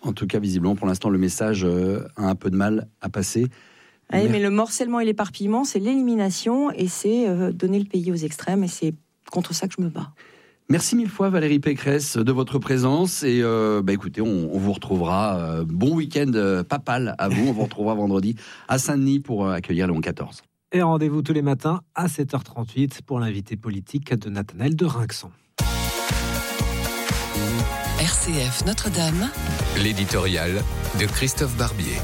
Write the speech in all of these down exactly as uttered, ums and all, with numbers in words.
En tout cas, visiblement, pour l'instant, le message euh, a un peu de mal à passer. Ah oui, mais le morcellement et l'éparpillement, c'est l'élimination et c'est euh, donner le pays aux extrêmes et c'est contre ça que je me bats. Merci mille fois Valérie Pécresse de votre présence et euh, bah écoutez, on, on vous retrouvera. Euh, bon week-end euh, papal à vous. On vous retrouvera vendredi à Saint-Denis pour euh, accueillir Léon quatorze. Et rendez-vous tous les matins à sept heures trente-huit pour l'invité politique de Nathanaël de Rinxon. R C F Notre-Dame, l'éditorial de Christophe Barbier.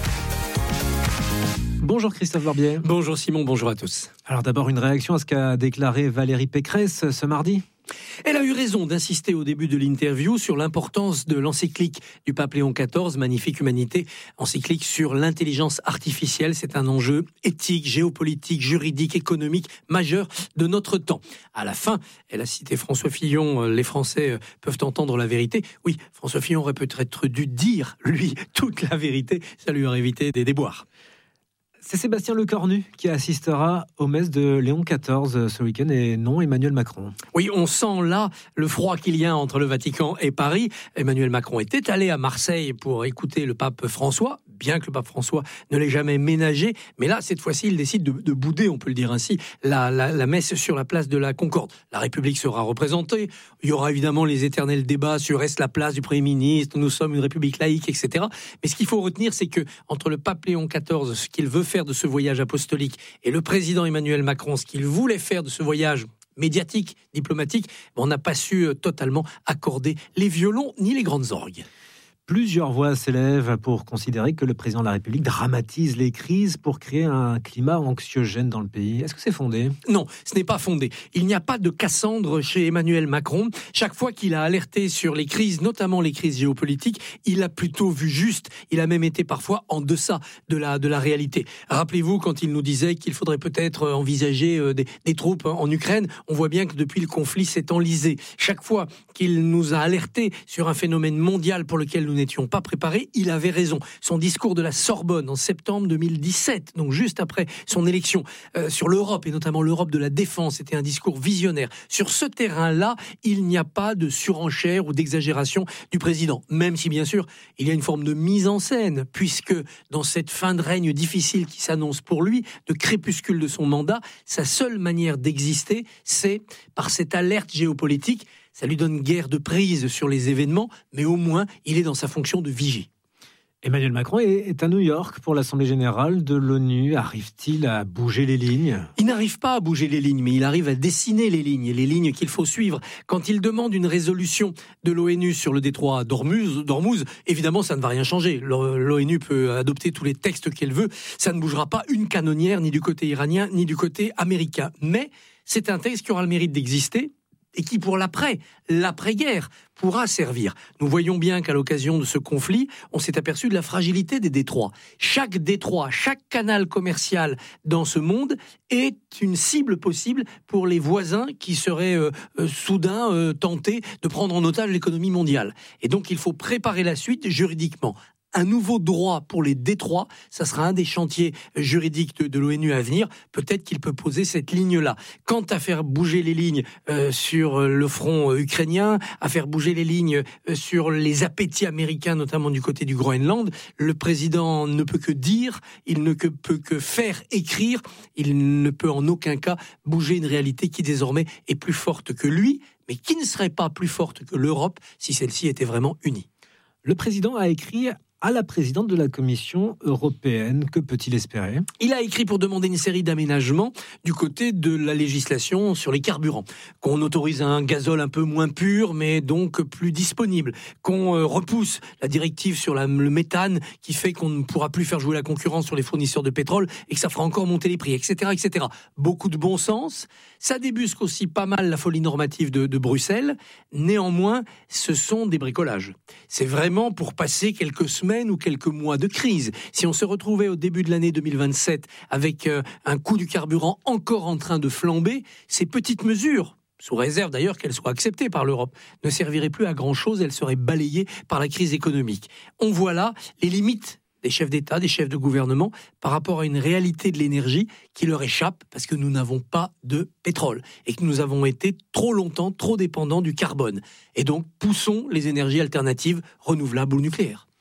Bonjour Christophe Barbier. Bonjour Simon, bonjour à tous. Alors d'abord une réaction à ce qu'a déclaré Valérie Pécresse ce mardi. Elle a eu raison d'insister au début de l'interview sur l'importance de l'encyclique du pape Léon quatorze, Magnifique Humanité, encyclique sur l'intelligence artificielle. C'est un enjeu éthique, géopolitique, juridique, économique majeur de notre temps. À la fin, elle a cité François Fillon, les Français peuvent entendre la vérité. Oui, François Fillon aurait peut-être dû dire, lui, toute la vérité. Ça lui aurait évité des déboires. C'est Sébastien Lecornu qui assistera aux messes de Léon quatorze ce week-end et non Emmanuel Macron. Oui, on sent là le froid qu'il y a entre le Vatican et Paris. Emmanuel Macron était allé à Marseille pour écouter le pape François, bien que le pape François ne l'ait jamais ménagé. Mais là, cette fois-ci, il décide de, de bouder, on peut le dire ainsi, la, la, la messe sur la place de la Concorde. La République sera représentée. Il y aura évidemment les éternels débats sur est-ce la place du Premier ministre, nous sommes une République laïque, et cetera. Mais ce qu'il faut retenir, c'est que entre le pape Léon quatorze, ce qu'il veut faire de ce voyage apostolique, et le président Emmanuel Macron, ce qu'il voulait faire de ce voyage médiatique, diplomatique, on n'a pas su totalement accorder les violons ni les grandes orgues. Plusieurs voix s'élèvent pour considérer que le président de la République dramatise les crises pour créer un climat anxiogène dans le pays. Est-ce que c'est fondé ? Non, ce n'est pas fondé. Il n'y a pas de Cassandre chez Emmanuel Macron. Chaque fois qu'il a alerté sur les crises, notamment les crises géopolitiques, il a plutôt vu juste. Il a même été parfois en deçà de la, de la réalité. Rappelez-vous quand il nous disait qu'il faudrait peut-être envisager des, des troupes en Ukraine. On voit bien que depuis le conflit s'est enlisé. Chaque fois qu'il nous a alerté sur un phénomène mondial pour lequel nous n'étions pas préparés, il avait raison. Son discours de la Sorbonne en septembre deux mille dix-sept, donc juste après son élection, euh, sur l'Europe et notamment l'Europe de la défense, était un discours visionnaire. Sur ce terrain-là, il n'y a pas de surenchère ou d'exagération du président, même si bien sûr, il y a une forme de mise en scène, puisque dans cette fin de règne difficile qui s'annonce pour lui, de crépuscule de son mandat, sa seule manière d'exister, c'est par cette alerte géopolitique. Ça lui donne guère de prise sur les événements, mais au moins, il est dans sa fonction de vigie. Emmanuel Macron est à New York pour l'Assemblée générale de l'ONU. Arrive-t-il à bouger les lignes ? Il n'arrive pas à bouger les lignes, mais il arrive à dessiner les lignes, les lignes qu'il faut suivre. Quand il demande une résolution de l'ONU sur le détroit d'Ormuz, d'Ormuz, évidemment, ça ne va rien changer. L'ONU peut adopter tous les textes qu'elle veut. Ça ne bougera pas une canonnière, ni du côté iranien, ni du côté américain. Mais c'est un texte qui aura le mérite d'exister, et qui, pour l'après, l'après-guerre, pourra servir. Nous voyons bien qu'à l'occasion de ce conflit, on s'est aperçu de la fragilité des détroits. Chaque détroit, chaque canal commercial dans ce monde est une cible possible pour les voisins qui seraient euh, euh, soudain euh, tentés de prendre en otage l'économie mondiale. Et donc, il faut préparer la suite juridiquement. Un nouveau droit pour les détroits, ça sera un des chantiers juridiques de, de l'ONU à venir. Peut-être qu'il peut poser cette ligne-là. Quant à faire bouger les lignes euh, sur le front euh, ukrainien, à faire bouger les lignes euh, sur les appétits américains, notamment du côté du Groenland, le président ne peut que dire, il ne que, peut que faire écrire, il ne peut en aucun cas bouger une réalité qui désormais est plus forte que lui, mais qui ne serait pas plus forte que l'Europe si celle-ci était vraiment unie. Le président a écrit à la présidente de la Commission européenne. Que peut-il espérer ? Il a écrit pour demander une série d'aménagements du côté de la législation sur les carburants. Qu'on autorise un gazole un peu moins pur, mais donc plus disponible. Qu'on repousse la directive sur la, le méthane, qui fait qu'on ne pourra plus faire jouer la concurrence sur les fournisseurs de pétrole et que ça fera encore monter les prix, et cetera, et cetera. Beaucoup de bon sens. Ça débusque aussi pas mal la folie normative de, de Bruxelles. Néanmoins, ce sont des bricolages. C'est vraiment pour passer quelques semaines ou quelques mois de crise. Si on se retrouvait au début de l'année deux mille vingt-sept avec euh, un coût du carburant encore en train de flamber, ces petites mesures, sous réserve d'ailleurs qu'elles soient acceptées par l'Europe, ne serviraient plus à grand-chose, elles seraient balayées par la crise économique. On voit là les limites des chefs d'État, des chefs de gouvernement, par rapport à une réalité de l'énergie qui leur échappe parce que nous n'avons pas de pétrole et que nous avons été trop longtemps, trop dépendants du carbone. Et donc, poussons les énergies alternatives, renouvelables ou nucléaires.